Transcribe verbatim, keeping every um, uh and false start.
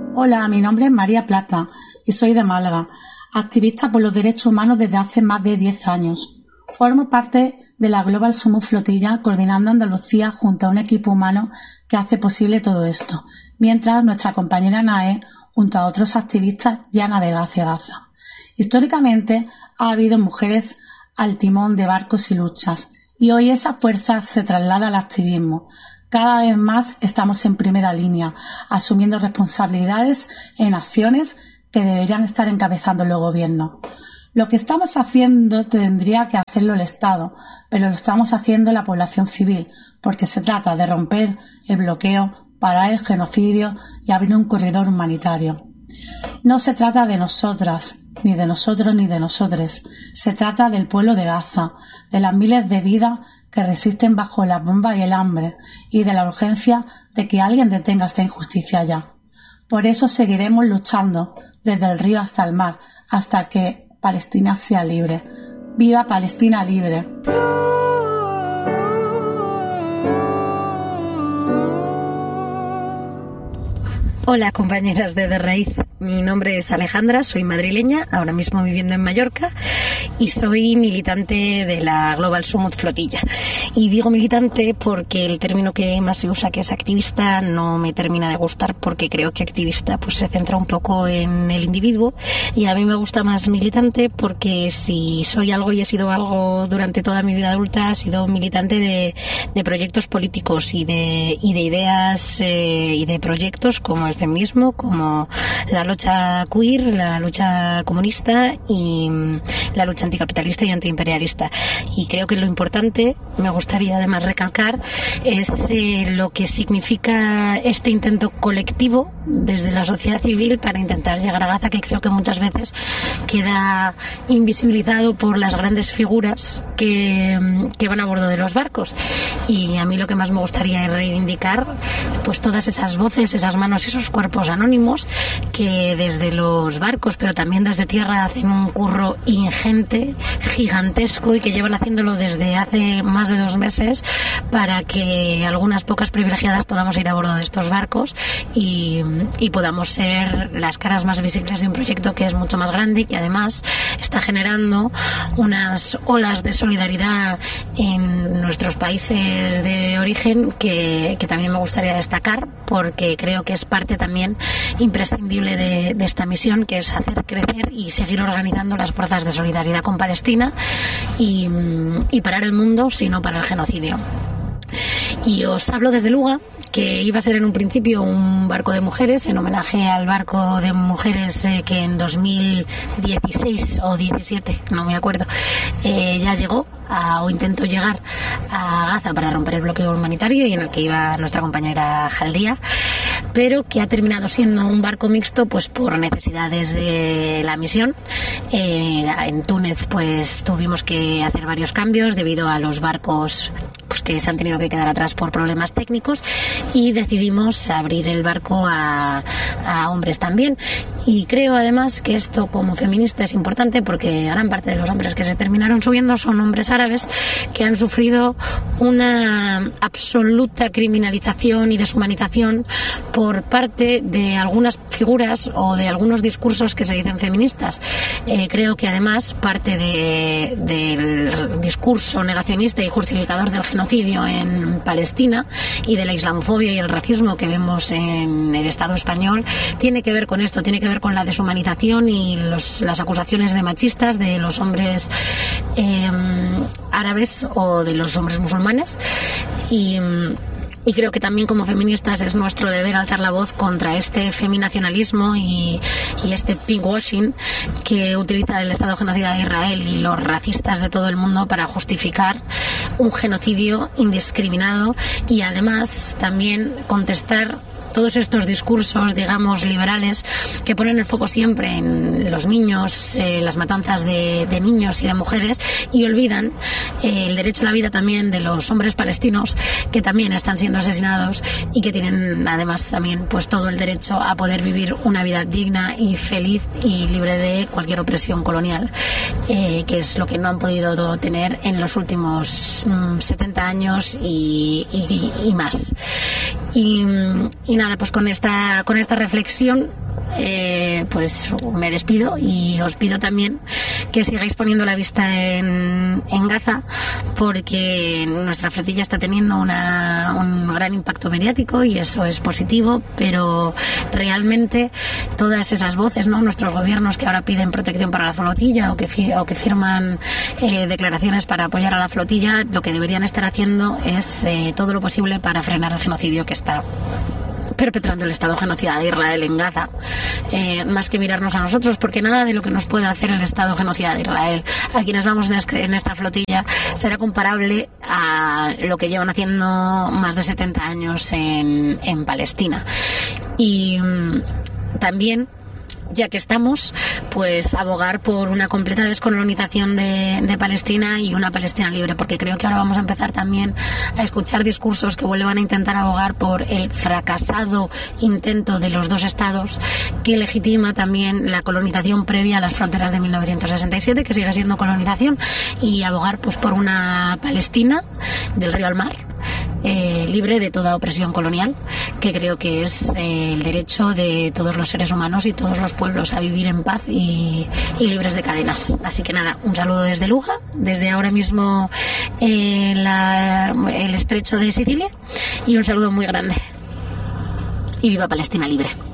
Hola, mi nombre es María Plata y soy de Málaga, activista por los derechos humanos desde hace más de diez años. Formo parte de la Global Summit Flotilla, coordinando Andalucía junto a un equipo humano que hace posible todo esto, mientras nuestra compañera Nae, junto a otros activistas, ya navega hacia Gaza. Históricamente ha habido mujeres al timón de barcos y luchas, y hoy esa fuerza se traslada al activismo. Cada vez más estamos en primera línea, asumiendo responsabilidades en acciones que deberían estar encabezando los gobiernos. Lo que estamos haciendo tendría que hacerlo el Estado, pero lo estamos haciendo la población civil, porque se trata de romper el bloqueo, parar el genocidio y abrir un corredor humanitario. No se trata de nosotras, ni de nosotros ni de nosotres. Se trata del pueblo de Gaza, de las miles de vidas que resisten bajo las bombas y el hambre, y de la urgencia de que alguien detenga esta injusticia ya. Por eso seguiremos luchando desde el río hasta el mar, hasta que Palestina sea libre. ¡Viva Palestina libre! Hola compañeras de De Raíz, mi nombre es Alejandra, soy madrileña, ahora mismo viviendo en Mallorca y soy militante de la Global Summit Flotilla. Y digo militante porque el término que más se usa, que es activista, no me termina de gustar, porque creo que activista pues se centra un poco en el individuo, y a mí me gusta más militante porque si soy algo y he sido algo durante toda mi vida adulta, ha sido militante de, de proyectos políticos y de, y de ideas eh, y de proyectos como el feminismo, como la lucha queer, la lucha comunista y la lucha anticapitalista y antiimperialista. Y creo que lo importante, me gustaría además recalcar, es eh, lo que significa este intento colectivo desde la sociedad civil para intentar llegar a Gaza, que creo que muchas veces queda invisibilizado por las grandes figuras que, que van a bordo de los barcos. Y a mí lo que más me gustaría es reivindicar pues todas esas voces, esas manos, esos cuerpos anónimos que desde los barcos, pero también desde tierra, hacen un curro ingente, gigantesco, y que llevan haciéndolo desde hace más de dos meses para que algunas pocas privilegiadas podamos ir a bordo de estos barcos y, y podamos ser las caras más visibles de un proyecto que es mucho más grande y que además está generando unas olas de solidaridad en nuestros países de origen que, que también me gustaría destacar, porque creo que es parte también imprescindible de, de esta misión, que es hacer crecer y seguir organizando las fuerzas de solidaridad con Palestina y, y parar el mundo, sino para el genocidio. Y os hablo desde Luga, que iba a ser en un principio un barco de mujeres, en homenaje al barco de mujeres eh, que en dos mil dieciséis o diecisiete, no me acuerdo, eh, ya llegó a, o intentó llegar a Gaza para romper el bloqueo humanitario, y en el que iba nuestra compañera Jaldía, pero que ha terminado siendo un barco mixto pues por necesidades de la misión. Eh, en Túnez pues tuvimos que hacer varios cambios debido a los barcos pues que se han tenido que quedar atrás por problemas técnicos, y decidimos abrir el barco a, a hombres también. Y creo además que esto como feminista es importante, porque gran parte de los hombres que se terminaron subiendo son hombres árabes que han sufrido una absoluta criminalización y deshumanización por parte de algunas figuras o de algunos discursos que se dicen feministas. Eh, creo que además parte de, del discurso negacionista y justificador del genocidio en Palestina y de la islamofobia y el racismo que vemos en el Estado español tiene que ver con esto, tiene que ver con la deshumanización y los, las acusaciones de machistas de los hombres eh, árabes o de los hombres musulmanes. Y Y creo que también como feministas es nuestro deber alzar la voz contra este feminacionalismo y, y este pinkwashing que utiliza el Estado genocida de Israel y los racistas de todo el mundo para justificar un genocidio indiscriminado, y además también contestar todos estos discursos, digamos, liberales, que ponen el foco siempre en los niños, eh, las matanzas de, de niños y de mujeres, y olvidan eh, el derecho a la vida también de los hombres palestinos, que también están siendo asesinados y que tienen además también pues todo el derecho a poder vivir una vida digna y feliz y libre de cualquier opresión colonial, eh, que es lo que no han podido tener en los últimos mm, setenta años y, y, y más. Y, y nada, pues con esta, con esta reflexión eh, pues me despido y os pido también que sigáis poniendo la vista en, en Gaza, porque nuestra flotilla está teniendo una, un gran impacto mediático y eso es positivo, pero realmente todas esas voces, ¿no? Nuestros gobiernos que ahora piden protección para la flotilla o que, fi- o que firman eh, declaraciones para apoyar a la flotilla, lo que deberían estar haciendo es eh, todo lo posible para frenar el genocidio que está perpetrando el Estado genocida de Israel en Gaza, eh, más que mirarnos a nosotros, porque nada de lo que nos pueda hacer el Estado genocida de Israel a quienes vamos en, este, en esta flotilla será comparable a lo que llevan haciendo más de setenta años en, en Palestina. Y mmm, también, ya que estamos, pues abogar por una completa descolonización de, de Palestina y una Palestina libre, porque creo que ahora vamos a empezar también a escuchar discursos que vuelvan a intentar abogar por el fracasado intento de los dos estados, que legitima también la colonización previa a las fronteras de mil novecientos sesenta y siete, que sigue siendo colonización, y abogar pues por una Palestina del río al mar, Eh, libre de toda opresión colonial, que creo que es eh, el derecho de todos los seres humanos y todos los pueblos a vivir en paz y, y libres de cadenas. Así que nada, un saludo desde Luja, desde ahora mismo eh, la, el estrecho de Sicilia, y un saludo muy grande. Y viva Palestina libre.